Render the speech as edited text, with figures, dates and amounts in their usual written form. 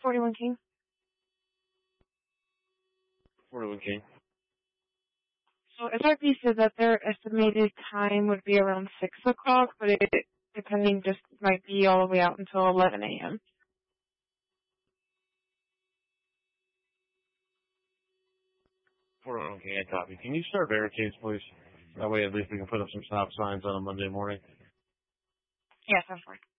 41 King. 41 King. So SRP said that their estimated time would be around 6 o'clock, but it, depending, just might be all the way out until 11 a.m. 41 King, I copy. Can you start barricades, please? That way at least we can put up some stop signs on a Monday morning. Yes, I'm sorry.